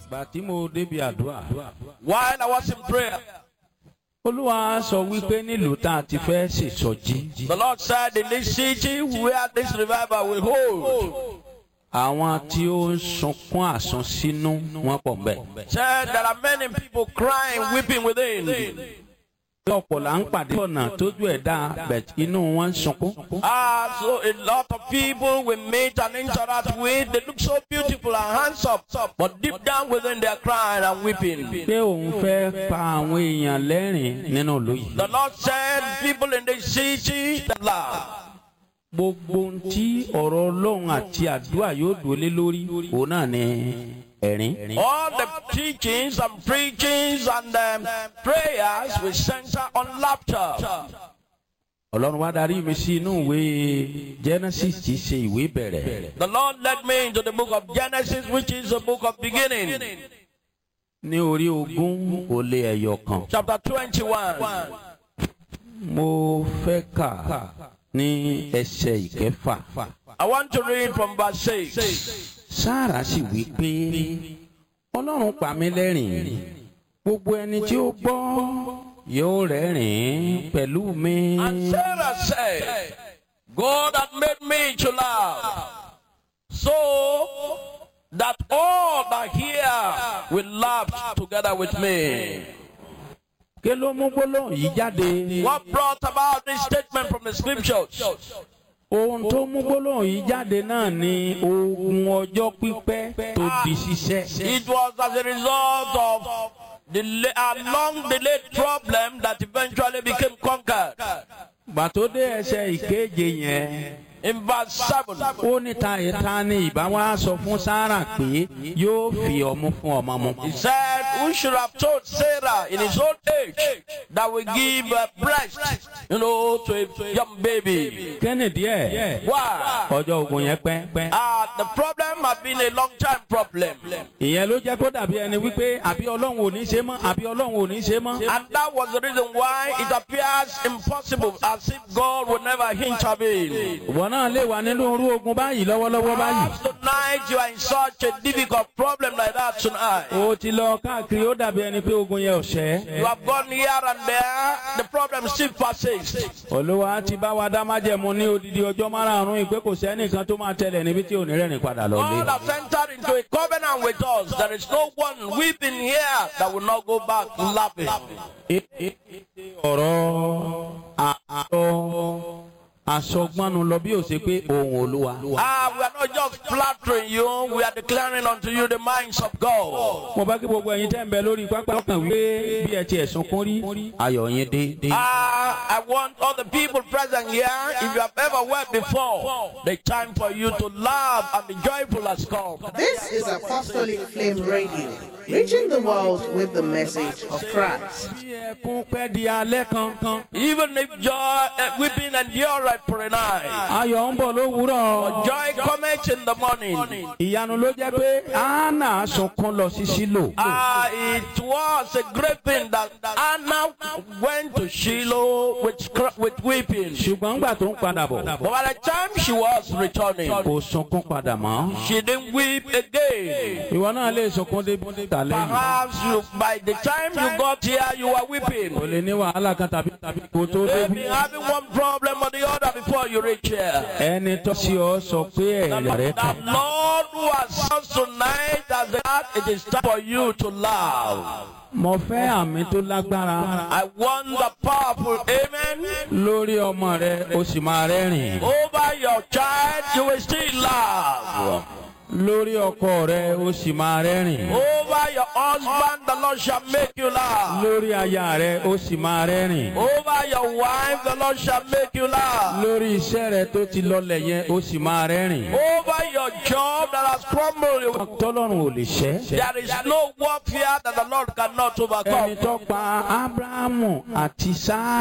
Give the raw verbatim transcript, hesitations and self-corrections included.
While I was in prayer, Olúwa sọ wípé nílùú tá a ti fẹ́ ṣèsọjí. the Lord said, in this city where this revival will hold, Àwọn tí ó ń sunkún àsunsínú wọ́n pọ̀ ńbẹ̀. said there are many people crying, weeping within. Ọ̀pọ̀ là ń pàdé ọ̀nà tójú ẹ̀ dá bẹ̀ inú wọn ń sunkún. Ah, so a lot of people we meet and interact with, they look so beautiful and handsome, but deep down within they are crying and weeping. Pé òun fẹ́ pa àwọn èèyàn lẹ́rìn nínú ìlú yìí. The Lord said, people in this city that laugh. Gbogbo ohun tí ọ̀rọ̀ Ọlọ́run àti àdúrà yóò dúró lé lórí òun náà ni ẹ̀rín. All the teachings and preachings and um, prayers will center on laughter. Ọlọ́run wá darí mi sí inú ìwé Genesis tí í ṣe ìwé bẹ̀rẹ̀. The Lord led me into the book of Genesis, which is the book of beginning. Ní orí ogún ó lé ẹyọ kan. Chapter twenty-one. Mo fẹ́ kà ní ẹsẹ̀ ìkẹfà. I want to read from verse six. Sáárà sì wí pé Ọlọ́run pa mí lẹ́rìn, gbogbo ẹni tí ó gbọ́ yóò rẹ́rìn pẹ̀lú mi. And Sarah said, God had made me to laugh, so that all that hear will laugh together with me. Kí ló mú gbólóhùn yìí jáde? What brought about this statement from the scriptures? Ohun tó mú gbólóhùn yìí jáde náà ni ogun ọjọ́ pípẹ́ tó di ṣiṣẹ́. It was as a result of the a long delayed problem that eventually became conquered. Bàtó dé ẹsẹ̀ ìkeje yẹn. In verse seven, Ó ní ta ìta ni ìbá wa sọ fún Sáárà pé yóò fi ọmú fún ọmọ mu. he said, who should have told Sarah in his old age that we give a breast, you know, to a young baby? Kẹ́nìdí ẹ̀. Why? Ọjọ́ ogun yẹn pẹ́. Ah, the problem had been a long time problem. Ìyẹn ló jẹ́ kó dàbí ẹni wípé àbí Ọlọ́run ò ní ṣe mọ́, àbí Ọlọ́run ò ní ṣe mọ́. And that was the reason why it appears impossible, as if God would never intervene. Ìwọ náà lè wà nínú irú ogun báyìí lọ́wọ́lọ́wọ́ báyìí. Perhaps tonight you are in such a difficult problem like that tonight. O ti lọ káàkiri ó dàbí ẹni pé ogun yẹn ò ṣẹ́. You have gone here and there, the problem still persists. Olúwa ti bá wa dá májẹ̀mú ní odidi ọjọ́ márààrún ìpé kò sẹ́nìkan tó máa tẹ̀lé níbi tí ò ní rẹ́rìn padà lọ lé. God has entered into a covenant with us. There is no one weeping here that will not go back laughing. Ọ̀rọ̀ àárọ̀ àsọgbọ́nù lọ bí ó ṣe pé ohùn Olúwa. Ah, we are not just flattering you, we are declaring unto you the minds of God. Mo bá kí gbogbo ẹ̀yin tẹ́ ń bẹ lórí pápá ọkàn wípé bí ẹ ti ẹ̀sùn kún rí ayọ̀ yín dé. Ah, I want all the people present here, if you have ever wept before, the time for you to laugh and be joyful has come. This is Apostolic Flame Radio, reaching the world with the message of Christ. Bí ẹkún pẹ́ di alẹ́ kankan. Even if joy, uh, weeping endure right for a night, Ayọ̀ ń bọ̀ lówùúrọ̀. joy cometh in the morning. Ìyanu ló jẹ́ pé Áánà sunkún lọ sí Sílò. Ah, it was a great thing that Anna went to Shiloh with, cr- with weeping. Ṣùgbọ́n ńgbà tó ń padà bọ̀, But by the time she was returning, kò sunkún padà mọ́. she didn't weep again. Ìwọ náà lè sunkún débi tà lẹ́yìn. Perhaps you, by the time you got here, you were weeping. O lè ní wàhálà kan tàbí tàbí kò tó Maybe débi. having one problem or the other before you reach here. Ẹni tó sí ọ sọ pé ẹ̀rẹ̀ rẹ̀ The kàn. Lord who has us tonight as that it is time for you to laugh. Mo fẹ́ àmì tó lágbára. I want the powerful amen. Lórí ọmọ rẹ, o sì máa rẹ́rìn. Over your child, you will still laugh. Lórí ọkọ rẹ, o sì máa rẹ́rìn. Over your husband, the Lord shall make you laugh. Lórí aya rẹ, o sì máa rẹ́rìn. Over your wife, the Lord shall make you laugh. Lórí iṣẹ́ rẹ tó ti lọlẹ̀ yẹn, o sì máa rẹ́rìn. Over your job that has crumbled, you- Tọ́lọ́run ò lè ṣẹ́. there is no warfare that the Lord cannot Ẹni overcome. tó pa Ábúráhámù àti Sáárà.